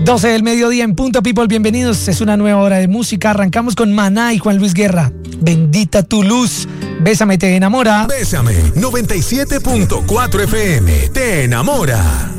12 del mediodía en punto, people, bienvenidos. Es una nueva hora de música. Arrancamos con Maná y Juan Luis Guerra. Bendita tu luz. Bésame, te enamora. Bésame, 97.4 FM, te enamora.